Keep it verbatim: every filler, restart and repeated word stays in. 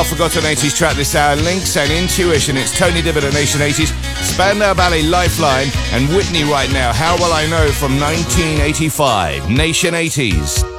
Our forgotten eighties track this hour, Links and Intuition. It's Tony Dibbert at Nation eighties, Spandau Ballet, Lifeline, and Whitney right now. How Will I Know from nineteen eighty-five. Nation eighties.